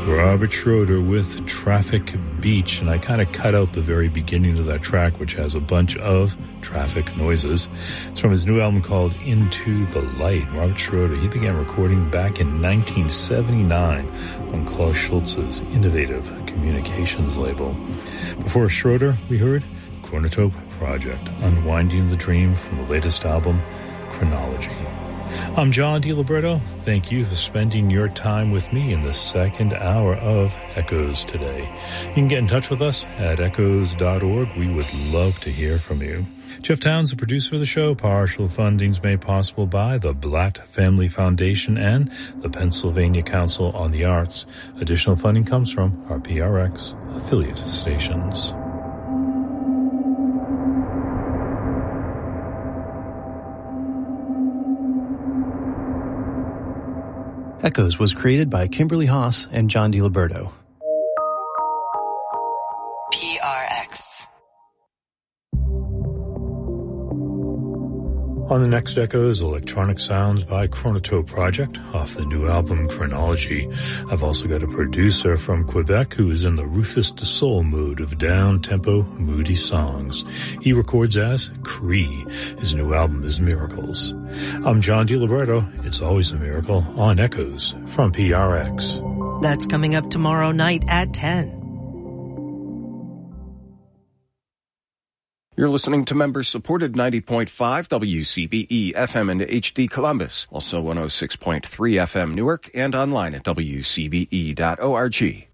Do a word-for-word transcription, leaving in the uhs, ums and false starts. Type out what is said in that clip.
Robert Schroeder with Traffic Beach, and I kind of cut out the very beginning of that track, which has a bunch of traffic noises. It's from his new album called Into the Light. Robert Schroeder, he began recording back in nineteen seventy-nine on Klaus Schulze's innovative communications label. Before Schroeder, we heard Chronotope Project, Unwinding the Dream from the latest album, Chronology. I'm John DiLiberto. Thank you for spending your time with me in the second hour of Echoes today. You can get in touch with us at echoes dot org. We would love to hear from you. Jeff Towns, the producer of the show. Partial funding's made possible by the Blatt Family Foundation and the Pennsylvania Council on the Arts. Additional funding comes from our P R X affiliate stations. Echoes was created by Kimberly Haas and John DiLiberto. P R X. On the next Echoes, electronic sounds by Chronotope Project off the new album Chronology. I've also got a producer from Quebec who is in the Rufus Du Sol mode of down-tempo, moody songs. He records as Cree. His new album is Miracles. I'm John DiLiberto. It's always a miracle on Echoes from P R X. That's coming up tomorrow night at ten. You're listening to member-supported ninety point five W C B E F M and H D Columbus, also one oh six point three F M Newark, and online at W C B E dot org.